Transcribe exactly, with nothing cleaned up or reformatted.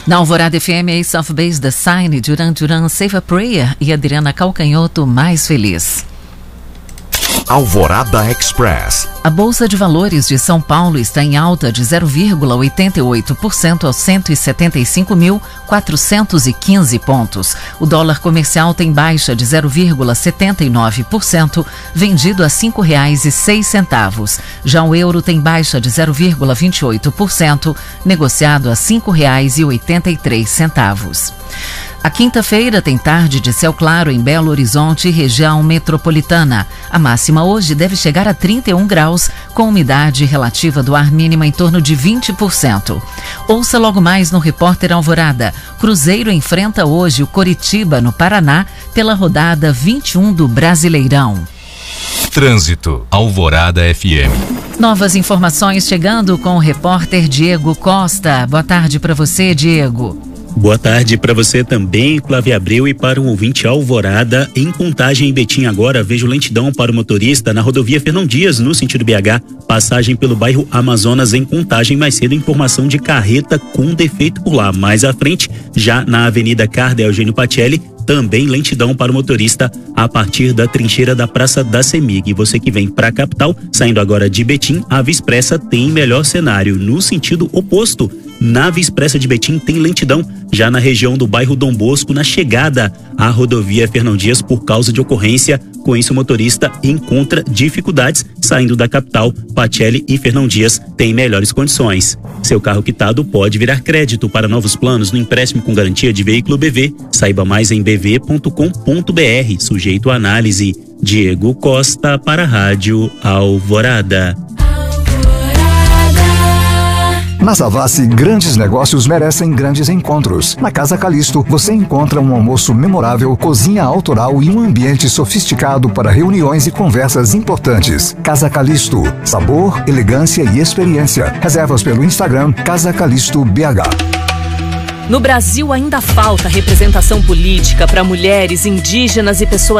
Na Alvorada F M, Ace of Base Design, Duran Duran, Save a Prayer e Adriana Calcanhoto, Mais Feliz. Alvorada Express. A Bolsa de Valores de São Paulo está em alta de zero vírgula oitenta e oito por cento aos cento e setenta e cinco mil, quatrocentos e quinze pontos. O dólar comercial tem baixa de zero vírgula setenta e nove por cento, vendido a cinco reais e seis centavos. Já o euro tem baixa de zero vírgula vinte e oito por cento, negociado a cinco reais e oitenta e três centavos. A quinta-feira tem tarde de céu claro em Belo Horizonte e região metropolitana. A máxima hoje deve chegar a trinta e um graus, com umidade relativa do ar mínima em torno de vinte por cento. Ouça logo mais no Repórter Alvorada. Cruzeiro enfrenta hoje o Coritiba, no Paraná, pela rodada vinte e um do Brasileirão. Trânsito, Alvorada F M. Novas informações chegando com o repórter Diego Costa. Boa tarde para você, Diego. Boa tarde para você também, Flávia Abreu, e para o ouvinte Alvorada. Em Contagem, em Betim agora, vejo lentidão para o motorista na rodovia Fernão Dias, no sentido B H, passagem pelo bairro Amazonas. Em Contagem, mais cedo, informação de carreta com defeito por lá. Mais à frente, já na Avenida Cardeal Eugênio Pacelli, também lentidão para o motorista a partir da trincheira da Praça da Semig. Você que vem para a capital, saindo agora de Betim, a Via Expressa tem melhor cenário. No sentido oposto, na Via Expressa de Betim tem lentidão já na região do bairro Dom Bosco, na chegada à rodovia Fernão Dias por causa de ocorrência. Com isso, o motorista encontra dificuldades saindo da capital. Pacelli e Fernão Dias têm melhores condições. Seu carro quitado pode virar crédito para novos planos no empréstimo com garantia de veículo B V. Saiba mais em b v ponto com ponto b r, sujeito à análise. Diego Costa para a Rádio Alvorada. Na Savassi, grandes negócios merecem grandes encontros. Na Casa Calisto, você encontra um almoço memorável, cozinha autoral e um ambiente sofisticado para reuniões e conversas importantes. Casa Calisto, sabor, elegância e experiência. Reservas pelo Instagram Casa Calisto B H. No Brasil ainda falta representação política para mulheres, indígenas e pessoas